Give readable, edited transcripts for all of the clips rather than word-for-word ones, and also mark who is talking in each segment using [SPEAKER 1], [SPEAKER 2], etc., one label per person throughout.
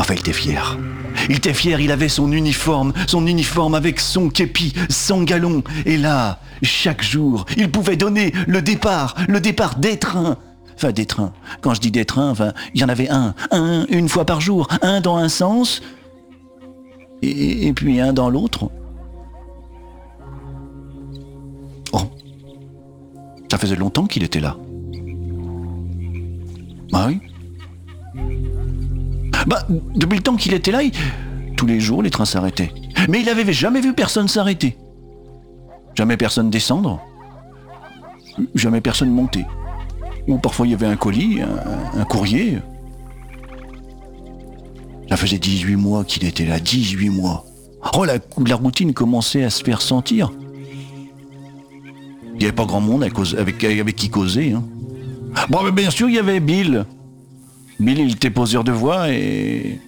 [SPEAKER 1] Enfin, il était fier. Il était fier, il avait son uniforme avec son képi, 100 gallons. Et là, chaque jour, il pouvait donner le départ des trains. Enfin, des trains. Quand je dis des trains, enfin, il y en avait une fois par jour. Un dans un sens, et puis un dans l'autre. Oh, ça faisait longtemps qu'il était là. Ah oui. Depuis le temps qu'il était là, tous les jours, les trains s'arrêtaient. Mais il n'avait jamais vu personne s'arrêter. Jamais personne descendre. Jamais personne monter. Ou parfois il y avait un colis, un courrier. Ça faisait 18 mois qu'il était là, 18 mois. Oh, la routine commençait à se faire sentir. Il n'y avait pas grand monde avec qui causer. Hein. Bon, mais bien sûr, il y avait Bill. Bill, il était poseur de voix et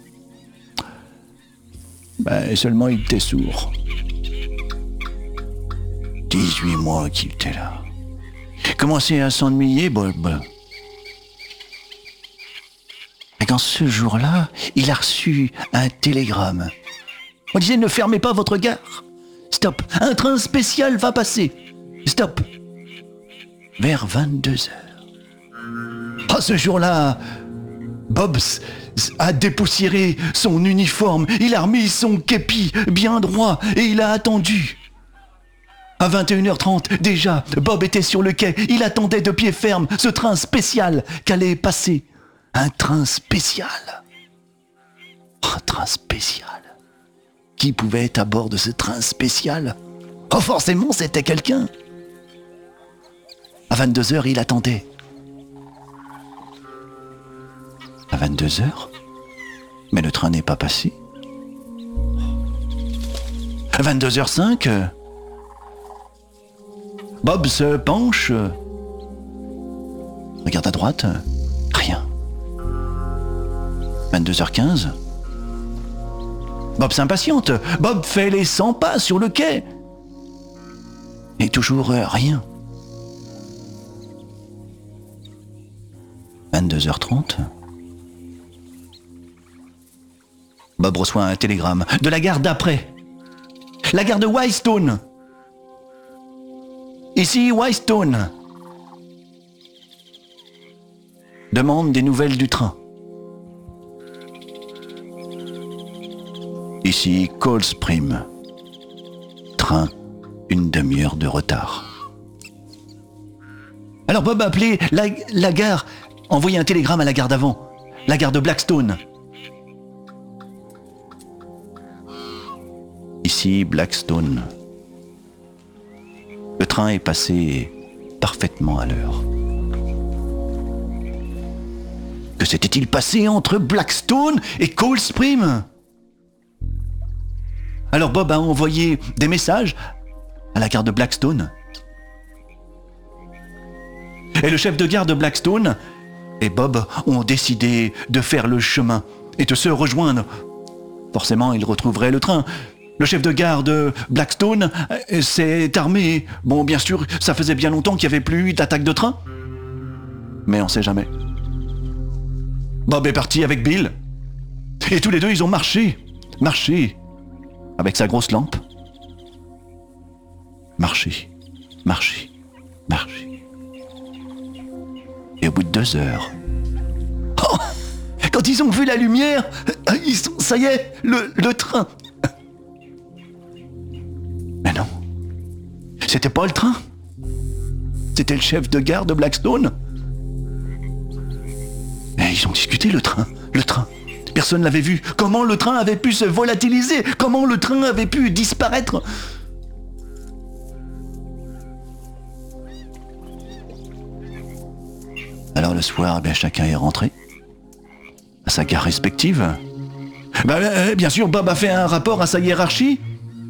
[SPEAKER 1] seulement il était sourd. 18 mois qu'il était là. Il commençait à s'ennuyer, Bob. Et quand ce jour-là, il a reçu un télégramme. On disait, ne fermez pas votre gare. Stop, un train spécial va passer. Stop. Vers 22h. À ce jour-là, Bob a dépoussiéré son uniforme, il a remis son képi bien droit et il a attendu. À 21h30, déjà, Bob était sur le quai, il attendait de pied ferme ce train spécial qu'allait passer. Un train spécial. Un train spécial. Qui pouvait être à bord de ce train spécial? Oh, forcément, c'était quelqu'un. À 22h, il attendait. À 22h, mais le train n'est pas passé. À 22h05, Bob se penche, regarde à droite, rien. 22h15, Bob s'impatiente, Bob fait les 100 pas sur le quai. Et toujours rien. 22h30, Bob reçoit un télégramme de la gare d'après. La gare de Whitestone. Ici, Whitestone. Demande des nouvelles du train. Ici, Cold Spring. Train, une demi-heure de retard. Alors Bob a appelé la gare, envoyé un télégramme à la gare d'avant, la gare de Blackstone. Ici, Blackstone. Le train est passé parfaitement à l'heure. Que s'était-il passé entre Blackstone et Cold Spring? Alors Bob a envoyé des messages à la gare de Blackstone. Et le chef de gare de Blackstone et Bob ont décidé de faire le chemin et de se rejoindre. Forcément, ils retrouveraient le train. Le chef de gare de Blackstone s'est armé. Bon, bien sûr, ça faisait bien longtemps qu'il n'y avait plus eu d'attaque de train. Mais on ne sait jamais. Bob est parti avec Bill. Et tous les deux, ils ont marché. Avec sa grosse lampe. Marché. Et au bout de 2 heures... Oh, quand ils ont vu la lumière, ça y est, le train... Mais non, c'était pas le train. C'était le chef de gare de Blackstone. Et ils ont discuté, le train. Personne l'avait vu. Comment le train avait pu se volatiliser? Comment le train avait pu disparaître? Alors le soir, chacun est rentré à sa gare respective. Bien sûr, Bob a fait un rapport à sa hiérarchie.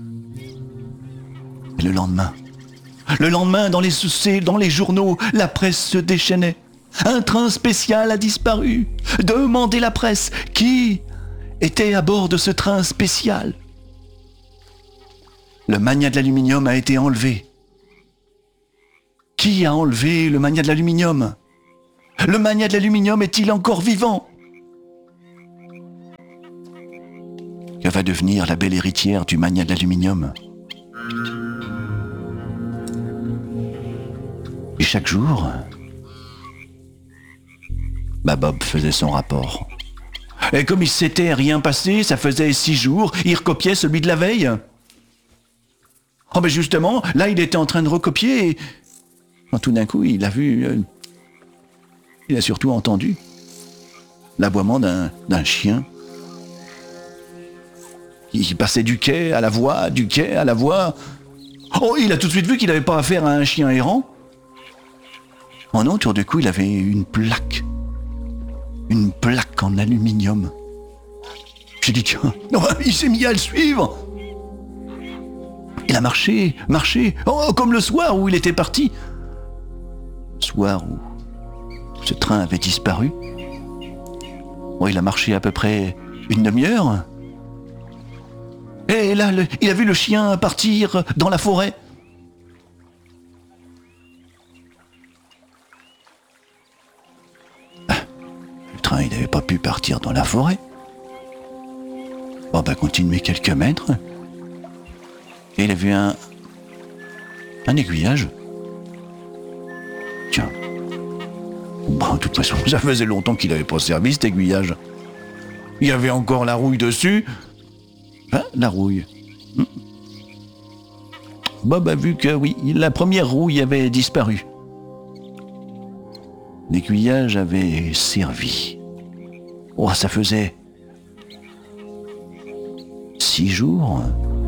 [SPEAKER 1] Et le lendemain, dans les journaux, la presse se déchaînait. Un train spécial a disparu. Demandez la presse. Qui était à bord de ce train spécial? Le magnat de l'aluminium a été enlevé. Qui a enlevé le magnat de l'aluminium? Le magnat de l'aluminium est-il encore vivant? Elle va devenir la belle héritière du magnat de l'aluminium. Et chaque jour, Bob faisait son rapport. Et comme il s'était rien passé, ça faisait 6 jours, il recopiait celui de la veille. Oh ben justement, là il était en train de recopier et tout d'un coup il a vu, il a surtout entendu l'aboiement d'un chien. Il passait du quai à la voie, du quai à la voie. Oh, il a tout de suite vu qu'il n'avait pas affaire à un chien errant. Oh non, tout d'un coup il avait une plaque en aluminium. J'ai dit tiens, non, il s'est mis à le suivre. Il a marché, oh, comme le soir où il était parti. Le soir où ce train avait disparu. Oh, il a marché à peu près une demi-heure. Et là, il a vu le chien partir dans la forêt. Le train, il n'avait pas pu partir dans la forêt. Bon, continuer quelques mètres. Et il a vu un aiguillage. Tiens. De toute façon, ça faisait longtemps qu'il n'avait pas servi cet aiguillage. Il y avait encore la rouille dessus. La rouille. Bob a vu que oui, la première rouille avait disparu. L'aiguillage avait servi. Oh, ça faisait 6 jours.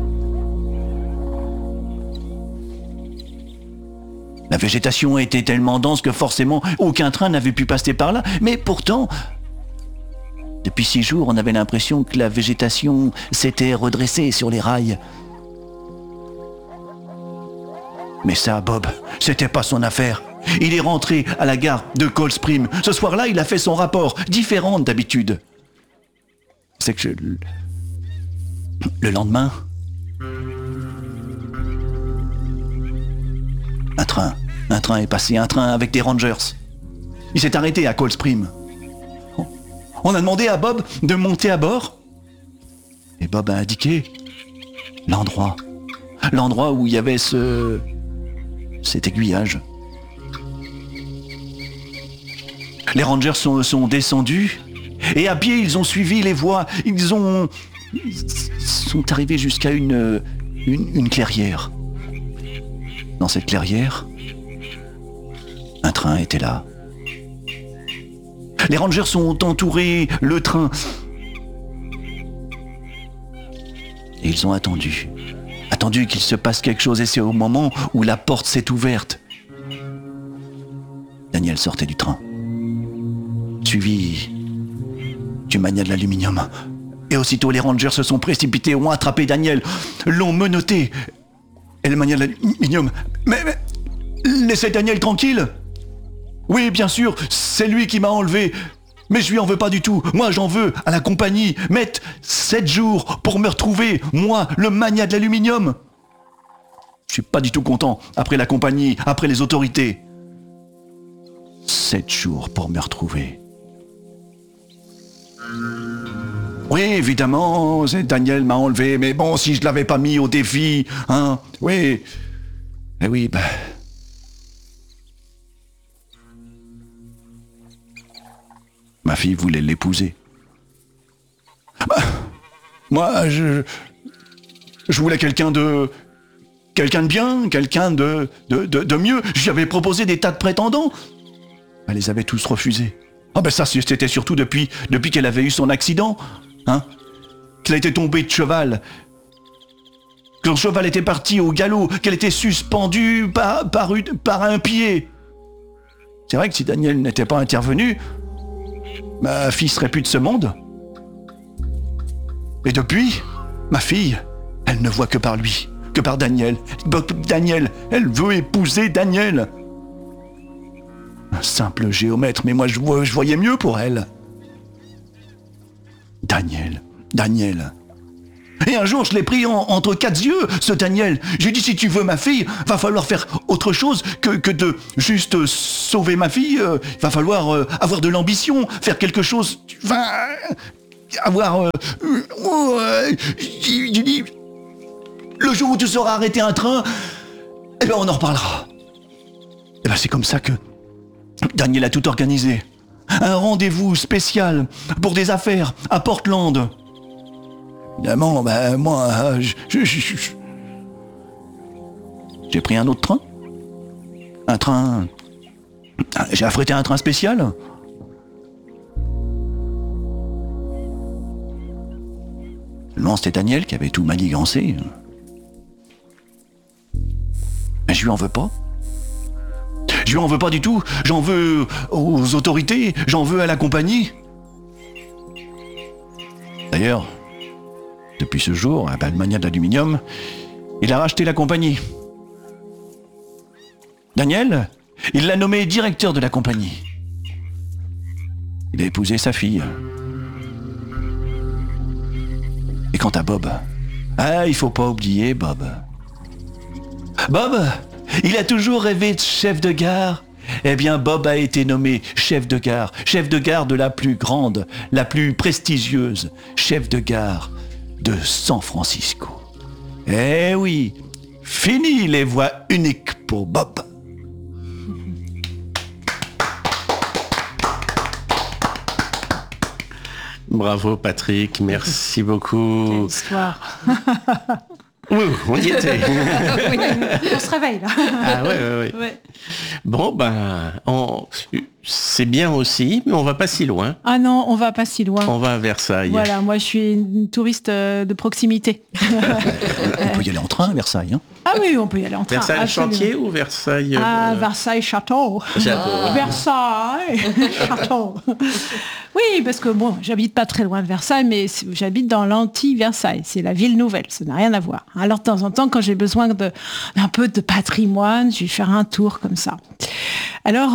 [SPEAKER 1] La végétation était tellement dense que forcément aucun train n'avait pu passer par là. Mais pourtant, depuis 6 jours, on avait l'impression que la végétation s'était redressée sur les rails. Mais ça, Bob, c'était pas son affaire. Il est rentré à la gare de Cold Spring. Ce soir-là, il a fait son rapport, différent d'habitude. C'est que le lendemain, un train est passé, un train avec des Rangers. Il s'est arrêté à Cold Spring. On a demandé à Bob de monter à bord. Et Bob a indiqué l'endroit où il y avait cet aiguillage. Les Rangers sont descendus et à pied ils ont suivi les voies. Ils sont arrivés jusqu'à une clairière. Dans cette clairière, un train était là. Les Rangers ont entouré le train. Et ils ont attendu qu'il se passe quelque chose. Et c'est au moment où la porte s'est ouverte. Daniel sortait du train, suivi du magnat de l'aluminium. Et aussitôt les Rangers se sont précipités, ont attrapé Daniel, l'ont menotté. Et le magnat de l'aluminium... Mais laissez Daniel tranquille. Oui, bien sûr, c'est lui qui m'a enlevé. Mais je lui en veux pas du tout. Moi, j'en veux à la compagnie. Mettre 7 jours pour me retrouver. Moi, le magnat de l'aluminium. Je suis pas du tout content. Après la compagnie, après les autorités. 7 jours pour me retrouver. Oui, évidemment, Daniel m'a enlevé. Mais bon, si je l'avais pas mis au défi, hein, oui. Eh oui, ma fille voulait l'épouser. Moi, je voulais quelqu'un de bien, quelqu'un de mieux. Je lui avais proposé des tas de prétendants. Elle les avait tous refusés. Ça, c'était surtout depuis qu'elle avait eu son accident. Hein, qu'elle était tombée de cheval. Que son cheval était parti au galop. Qu'elle était suspendue par un pied. C'est vrai que si Daniel n'était pas intervenu... ma fille serait plus de ce monde. Et depuis, ma fille, elle ne voit que par lui, que par Daniel. Daniel, elle veut épouser Daniel. Un simple géomètre, mais moi je voyais mieux pour elle. Daniel. Et un jour, je l'ai pris entre 4 yeux, ce Daniel. J'ai dit, si tu veux ma fille, va falloir faire autre chose que de juste sauver ma fille. Va falloir avoir de l'ambition, faire quelque chose. avoir... j'ai dit, le jour où tu sauras arrêter un train, eh ben on en reparlera. Eh ben c'est comme ça que Daniel a tout organisé. Un rendez-vous spécial pour des affaires à Portland. Évidemment, ben moi, j'ai pris un autre train. Un train... J'ai affrété un train spécial. Seulement, c'était Daniel qui avait tout manigancé. Mais je lui en veux pas. Je lui en veux pas du tout. J'en veux aux autorités. J'en veux à la compagnie. D'ailleurs, depuis ce jour, le mania d'aluminium, il a racheté la compagnie. Daniel, il l'a nommé directeur de la compagnie. Il a épousé sa fille. Et quant à Bob, il faut pas oublier Bob. Bob, il a toujours rêvé de chef de gare. Eh bien, Bob a été nommé chef de gare de la plus grande, la plus prestigieuse chef de gare de San Francisco. Eh oui, fini les voies uniques pour Bob.
[SPEAKER 2] Bravo Patrick, merci beaucoup.
[SPEAKER 3] Quelle histoire.
[SPEAKER 2] Oui, on y était.
[SPEAKER 3] On se réveille là.
[SPEAKER 2] Ah ouais. Bon, c'est bien aussi, mais on va pas si loin.
[SPEAKER 3] Ah non, on va pas si loin.
[SPEAKER 2] On va à Versailles.
[SPEAKER 3] Voilà, moi je suis une touriste de proximité.
[SPEAKER 1] On peut y aller en train à Versailles. Hein.
[SPEAKER 3] Ah oui, on peut y aller en train.
[SPEAKER 2] Versailles
[SPEAKER 3] absolument.
[SPEAKER 2] Chantier ou Versailles
[SPEAKER 3] Versailles Château. Versailles Château. Oui, parce que bon, j'habite pas très loin de Versailles, mais j'habite dans l'anti-Versailles. C'est la ville nouvelle, ça n'a rien à voir. Alors de temps en temps, quand j'ai besoin d'un peu de patrimoine, je vais faire un tour comme ça. Alors,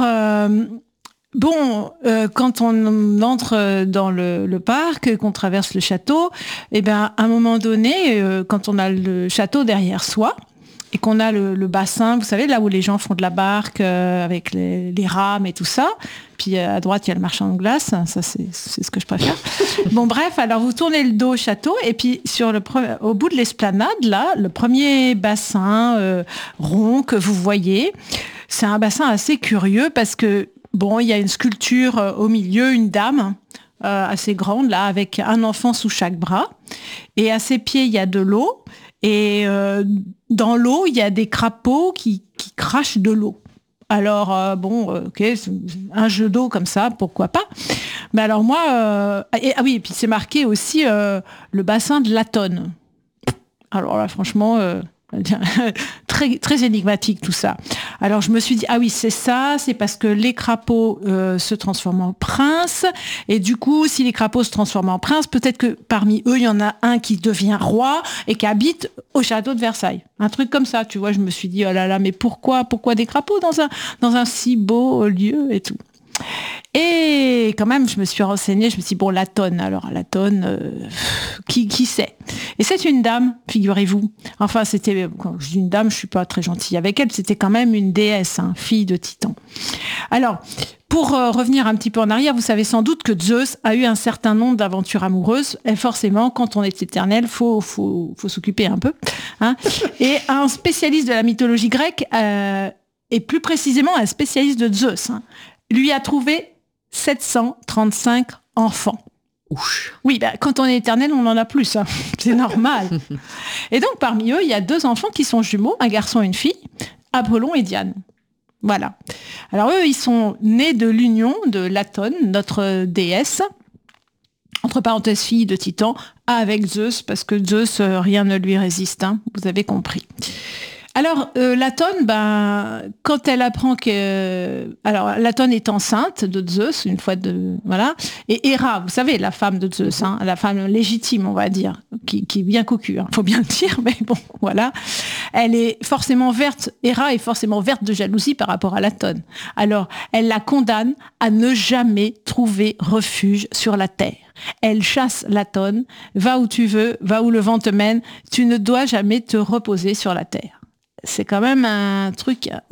[SPEAKER 3] quand on entre dans le parc, qu'on traverse le château, eh ben, à un moment donné, quand on a le château derrière soi, et qu'on a le bassin, vous savez, là où les gens font de la barque avec les rames et tout ça. Puis à droite, il y a le marchand de glace. Ça, c'est ce que je préfère. Bon, bref, alors vous tournez le dos au château et puis au bout de l'esplanade, là, le premier bassin rond que vous voyez, c'est un bassin assez curieux parce que, bon, il y a une sculpture au milieu, une dame assez grande, là, avec un enfant sous chaque bras. Et à ses pieds, il y a de l'eau. Et dans l'eau, il y a des crapauds qui crachent de l'eau. Alors, ok, un jeu d'eau comme ça, pourquoi pas. Mais alors moi... et puis c'est marqué aussi le bassin de Latone. Alors là, franchement... très, très énigmatique tout ça. Alors je me suis dit, c'est parce que les crapauds se transforment en princes, et du coup, si les crapauds se transforment en princes, peut-être que parmi eux, il y en a un qui devient roi et qui habite au château de Versailles. Un truc comme ça, tu vois, je me suis dit, oh là là, mais pourquoi des crapauds dans un si beau lieu et tout. Et quand même, je me suis renseignée, je me suis dit, Latone, alors Latone, qui c'est ? Et c'est une dame, figurez-vous. Enfin, quand je dis une dame, je suis pas très gentille avec elle, c'était quand même une déesse, fille de Titan. Alors, pour revenir un petit peu en arrière, vous savez sans doute que Zeus a eu un certain nombre d'aventures amoureuses, et forcément, quand on est éternel, faut s'occuper un peu. Et un spécialiste de la mythologie grecque, et plus précisément un spécialiste de Zeus, lui a trouvé 735 enfants.
[SPEAKER 2] Ouch.
[SPEAKER 3] Oui, quand on est éternel, on en a plus. C'est normal. Et donc, parmi eux, il y a 2 enfants qui sont jumeaux, un garçon et une fille, Apollon et Diane. Voilà. Alors eux, ils sont nés de l'union de Latone, notre déesse, entre parenthèses fille de Titan, avec Zeus, parce que Zeus, rien ne lui résiste. Vous avez compris. Alors, Latone, quand elle apprend que... Alors, Latone est enceinte de Zeus, une fois de... Voilà. Et Héra, vous savez, la femme de Zeus, la femme légitime, on va dire, qui est bien cocu, faut bien le dire, mais bon, voilà. Elle est forcément verte, Héra est forcément verte de jalousie par rapport à Latone. Alors, elle la condamne à ne jamais trouver refuge sur la terre. Elle chasse Latone, va où tu veux, va où le vent te mène, tu ne dois jamais te reposer sur la terre. C'est quand même un truc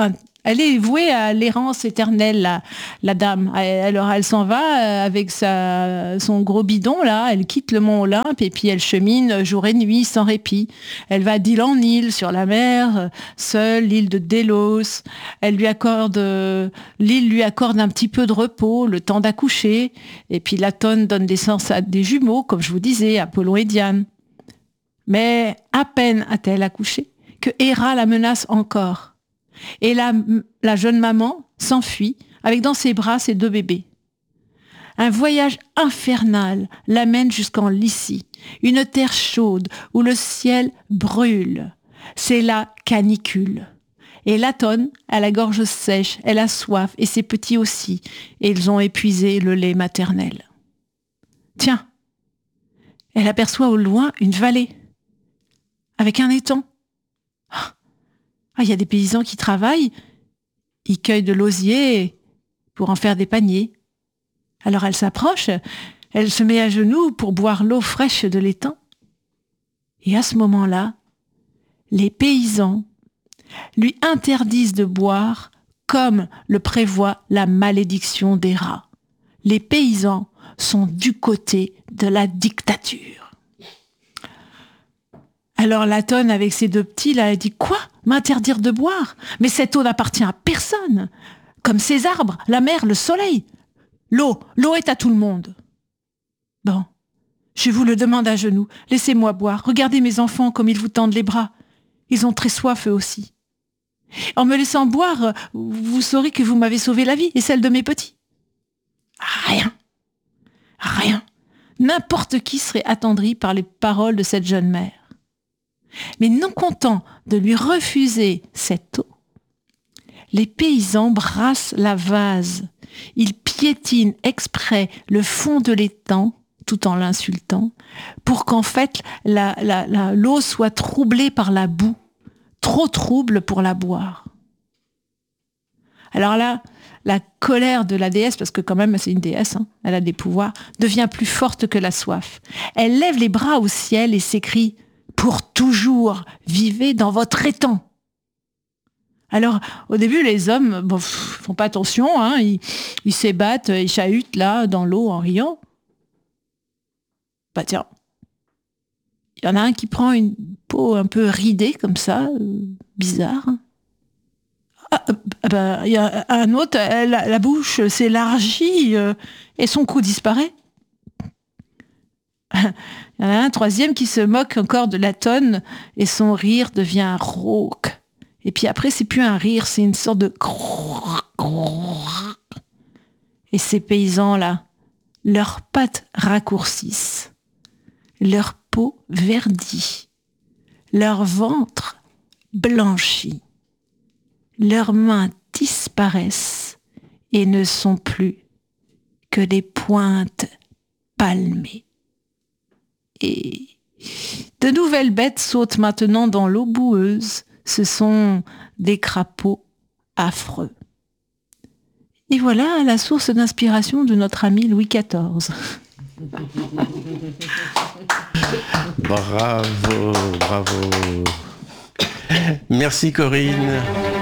[SPEAKER 3] Elle est vouée à l'errance éternelle, la dame. Alors elle s'en va avec son gros bidon, là, elle quitte le mont Olympe et puis elle chemine jour et nuit sans répit. Elle va d'île en île sur la mer, seule, l'île de Délos. L'île lui accorde un petit peu de repos, le temps d'accoucher. Et puis Latone donne naissance à des jumeaux, comme je vous disais, Apollon et Diane. Mais à peine a-t-elle accouché que Héra la menace encore. Et la jeune maman s'enfuit avec dans ses bras ses 2 bébés. Un voyage infernal l'amène jusqu'en Lycie, une terre chaude où le ciel brûle. C'est la canicule. Et Latone a la gorge sèche, elle a soif, et ses petits aussi, et ils ont épuisé le lait maternel. Tiens, elle aperçoit au loin une vallée, avec un étang. Il y a des paysans qui travaillent, ils cueillent de l'osier pour en faire des paniers. Alors elle s'approche, elle se met à genoux pour boire l'eau fraîche de l'étang. Et à ce moment-là, les paysans lui interdisent de boire comme le prévoit la malédiction des rats. Les paysans sont du côté de la dictature. Alors Latone, avec ses 2 petits, là, elle dit « Quoi ? M'interdire de boire ? Mais cette eau n'appartient à personne. Comme ces arbres, la mer, le soleil. L'eau est à tout le monde. Bon, je vous le demande à genoux. Laissez-moi boire. Regardez mes enfants comme ils vous tendent les bras. Ils ont très soif eux aussi. En me laissant boire, vous saurez que vous m'avez sauvé la vie et celle de mes petits. Rien. N'importe qui serait attendri par les paroles de cette jeune mère. Mais non content de lui refuser cette eau, les paysans brassent la vase. Ils piétinent exprès le fond de l'étang, tout en l'insultant, pour qu'en fait l'eau soit troublée par la boue, trop trouble pour la boire. Alors là, la colère de la déesse, parce que quand même c'est une déesse, elle a des pouvoirs, devient plus forte que la soif. Elle lève les bras au ciel et s'écrie « Pour toujours, vivez dans votre étang !» Alors, au début, les hommes font pas attention, ils s'ébattent, ils chahutent là, dans l'eau, en riant. Bah tiens, il y en a un qui prend une peau un peu ridée, comme ça, bizarre. Il y a un autre, la bouche s'élargit et son cou disparaît. Il y en a un troisième qui se moque encore de Latone et son rire devient rauque. Et puis après, c'est plus un rire, c'est une sorte de... Et ces paysans-là, leurs pattes raccourcissent, leur peau verdit, leur ventre blanchit, leurs mains disparaissent et ne sont plus que des pointes palmées. Et de nouvelles bêtes sautent maintenant dans l'eau boueuse. Ce sont des crapauds affreux. Et voilà la source d'inspiration de notre ami Louis XIV.
[SPEAKER 2] Bravo. Merci Corinne.